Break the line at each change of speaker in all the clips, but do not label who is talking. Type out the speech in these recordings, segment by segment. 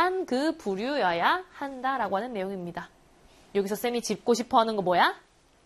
한 그 부류여야 한다라고 하는 내용입니다. 여기서 쌤이 짚고 싶어 하는 거 뭐야?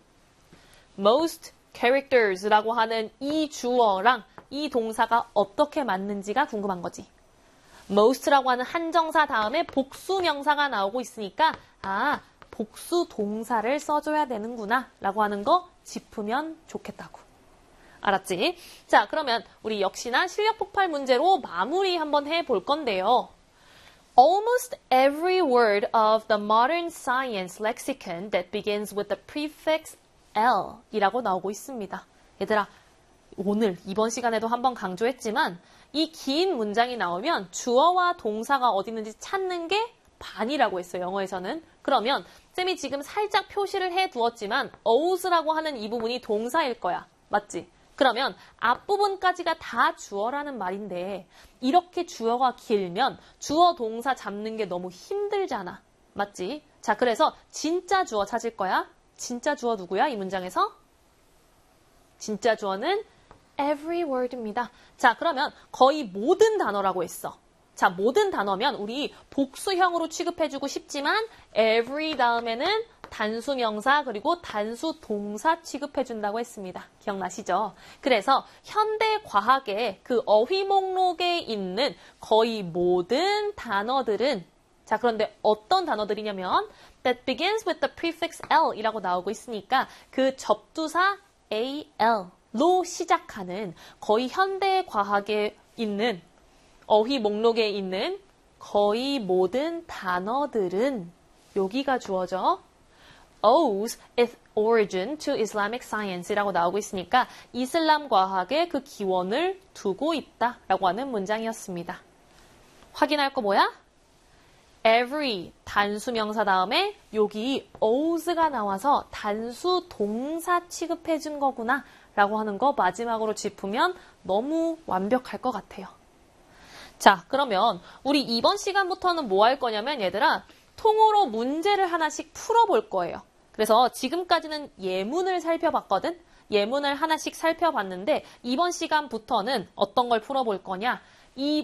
most characters라고 하는 이 주어랑 이 동사가 어떻게 맞는지가 궁금한 거지. most라고 하는 한정사 다음에 복수 명사가 나오고 있으니까 아, 복수 동사를 써줘야 되는구나 라고 하는 거 짚으면 좋겠다고. 알았지? 자, 그러면 우리 역시나 실력 폭발 문제로 마무리 한번 해볼 건데요. Almost every word of the modern science lexicon that begins with the prefix L 이라고 나오고 있습니다. 얘들아, 오늘 이번 시간에도 한번 강조했지만 이 긴 문장이 나오면 주어와 동사가 어디 있는지 찾는 게 반이라고 했어요. 영어에서는. 그러면 쌤이 지금 살짝 표시를 해두었지만 ows라고 하는 이 부분이 동사일 거야. 맞지? 그러면 앞부분까지가 다 주어라는 말인데 이렇게 주어가 길면 주어 동사 잡는 게 너무 힘들잖아. 맞지? 자, 그래서 진짜 주어 찾을 거야. 진짜 주어 누구야? 이 문장에서? 진짜 주어는 every word입니다. 자, 그러면 거의 모든 단어라고 했어. 자, 모든 단어면 우리 복수형으로 취급해주고 싶지만 every 다음에는 단수 명사 그리고 단수 동사 취급해준다고 했습니다. 기억나시죠? 그래서 현대 과학의 그 어휘 목록에 있는 거의 모든 단어들은 자, 그런데 어떤 단어들이냐면 that begins with the prefix L 이라고 나오고 있으니까 그 접두사 AL로 시작하는 거의 현대 과학에 있는 어휘 목록에 있는 거의 모든 단어들은 여기가 주어져 owes its origin to Islamic science이라고 나오고 있으니까 이슬람 과학에 그 기원을 두고 있다라고 하는 문장이었습니다. 확인할 거 뭐야? every 단수 명사 다음에 여기 owes가 나와서 단수 동사 취급해 준 거구나 라고 하는 거 마지막으로 짚으면 너무 완벽할 것 같아요. 자, 그러면 우리 이번 시간부터는 뭐 할 거냐면 얘들아 통으로 문제를 하나씩 풀어볼 거예요. 그래서 지금까지는 예문을 살펴봤거든? 예문을 하나씩 살펴봤는데 이번 시간부터는 어떤 걸 풀어볼 거냐? 이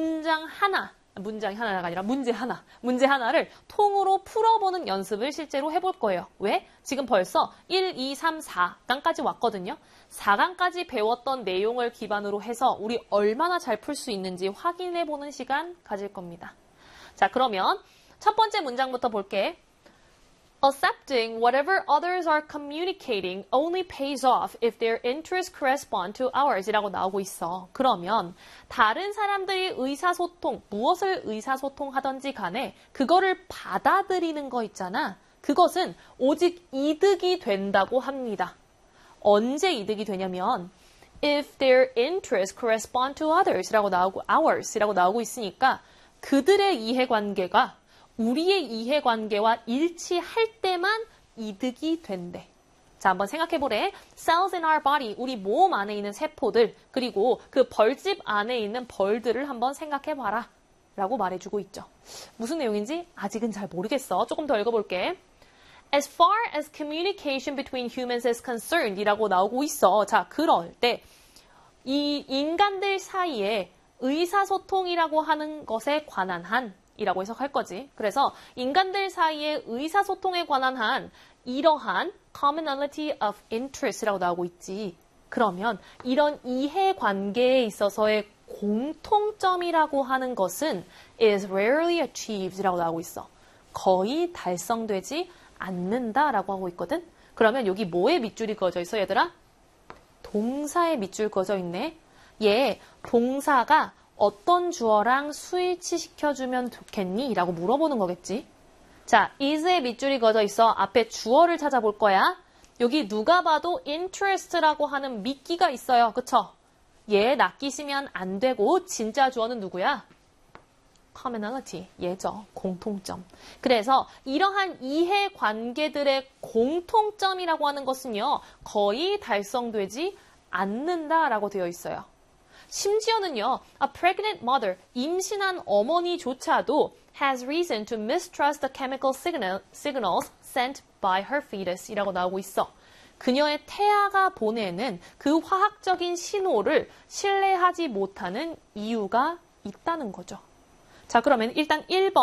문장이 하나가 아니라 문제 하나를 통으로 풀어보는 연습을 실제로 해볼 거예요. 왜? 지금 벌써 1, 2, 3, 4강까지 왔거든요. 4강까지 배웠던 내용을 기반으로 해서 우리 얼마나 잘 풀 수 있는지 확인해보는 시간 가질 겁니다. 자, 그러면 첫 번째 문장부터 볼게. Accepting whatever others are communicating only pays off if their interests correspond to ours 이라고 나오고 있어. 그러면 다른 사람들이 의사소통, 무엇을 의사소통하든지 간에 그거를 받아들이는 거 있잖아. 그것은 오직 이득이 된다고 합니다. 언제 이득이 되냐면 if their interests correspond to others 이라고 나오고 ours 이라고 나오고 있으니까 그들의 이해관계가 우리의 이해관계와 일치할 때만 이득이 된대. 자, 한번 생각해보래. Cells in our body, 우리 몸 안에 있는 세포들, 그리고 그 벌집 안에 있는 벌들을 한번 생각해봐라. 라고 말해주고 있죠. 무슨 내용인지 아직은 잘 모르겠어. 조금 더 읽어볼게. As far as communication between humans is concerned 이라고 나오고 있어. 자, 그럴 때 이 인간들 사이에 의사소통이라고 하는 것에 관한 한 이라고 해석할 거지. 그래서 인간들 사이의 의사소통에 관한 한 이러한 commonality of interest라고 나오고 있지. 그러면 이런 이해관계에 있어서의 공통점이라고 하는 것은 is rarely achieved라고 나오고 있어. 거의 달성되지 않는다라고 하고 있거든. 그러면 여기 뭐에 밑줄이 그어져 있어, 얘들아? 동사에 밑줄 그어져 있네. 얘 동사가 어떤 주어랑 스위치시켜주면 좋겠니? 라고 물어보는 거겠지. 자, is에 밑줄이 그어져 있어. 앞에 주어를 찾아볼 거야. 여기 누가 봐도 interest라고 하는 미끼가 있어요. 그쵸? 얘 낚이시면 안 되고 진짜 주어는 누구야? commonality, 얘죠. 공통점. 그래서 이러한 이해관계들의 공통점이라고 하는 것은요. 거의 달성되지 않는다라고 되어 있어요. 심지어는요, a pregnant mother, 임신한 어머니조차도 has reason to mistrust the chemical signals sent by her fetus 이라고 나오고 있어. 그녀의 태아가 보내는 그 화학적인 신호를 신뢰하지 못하는 이유가 있다는 거죠. 자, 그러면 일단 1번